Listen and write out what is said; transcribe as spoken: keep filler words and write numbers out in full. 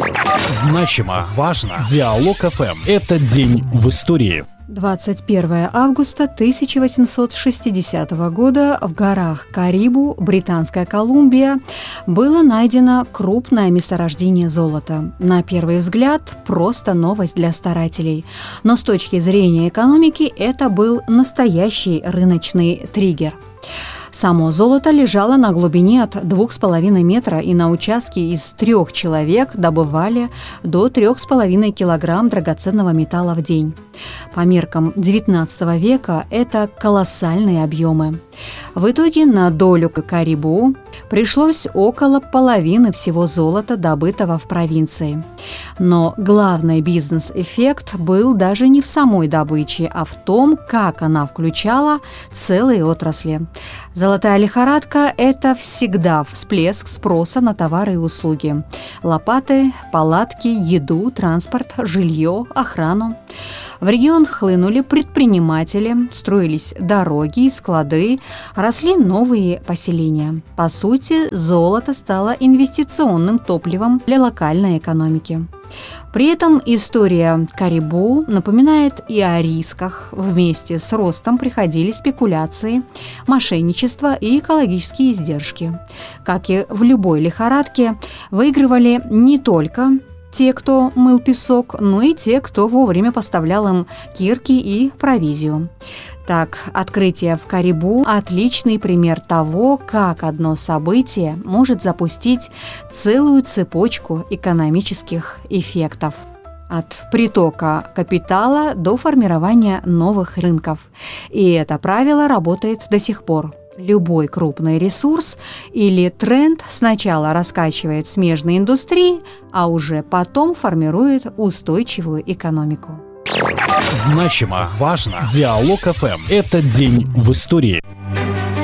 Значимо, важно. Диалог эф эм. Это день в истории. двадцать первое августа тысяча восемьсот шестидесятого года в горах Карибу, Британская Колумбия, было найдено крупное месторождение золота. На первый взгляд, просто новость для старателей. Но с точки зрения экономики это был настоящий рыночный триггер. Само золото лежало на глубине от двух с половиной метра, и на участке из трех человек добывали до трех с половиной килограмм драгоценного металла в день. По меркам девятнадцатого века это колоссальные объемы. В итоге на долю Карибу пришлось около половины всего золота, добытого в провинции. Но главный бизнес-эффект был даже не в самой добыче, а в том, как она включала целые отрасли. Золотая лихорадка – это всегда всплеск спроса на товары и услуги. Лопаты, палатки, еду, транспорт, жилье, охрану. В регион хлынули предприниматели, строились дороги и склады, росли новые поселения. По сути, золото стало инвестиционным топливом для локальной экономики. При этом история Карибу напоминает и о рисках. Вместе с ростом приходили спекуляции, мошенничество и экологические издержки. Как и в любой лихорадке, выигрывали не только те, кто мыл песок, но и те, кто вовремя поставлял им кирки и провизию. Так, открытие в Карибу – отличный пример того, как одно событие может запустить целую цепочку экономических эффектов. От притока капитала до формирования новых рынков. И это правило работает до сих пор. Любой крупный ресурс или тренд сначала раскачивает смежные индустрии, а уже потом формирует устойчивую экономику. Значимо, важно. Диалог эф эм. Это день в истории.